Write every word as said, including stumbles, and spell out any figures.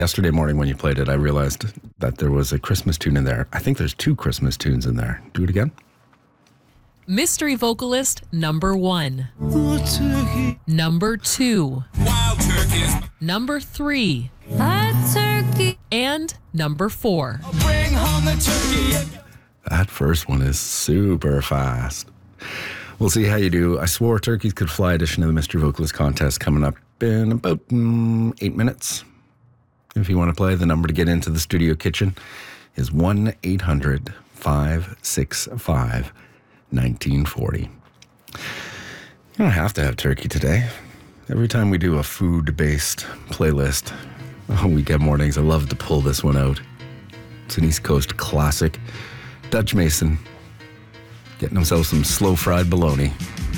Yesterday morning when you played it, I realized that there was a Christmas tune in there. I think there's two Christmas tunes in there. Do it again. Mystery vocalist number one. Number two. Wild turkeys. Number three. A turkey. And number four. Bring home the turkey. That first one is super fast. We'll see how you do. I swore turkeys could fly edition of the Mystery Vocalist Contest coming up in about mm, eight minutes. If you want to play, the number to get into the studio kitchen is one eight hundred five six five nineteen forty. You don't have to have turkey today. Every time we do a food-based playlist on weekend mornings, I love to pull this one out. It's an East Coast classic. Dutch Mason getting himself some slow-fried bologna.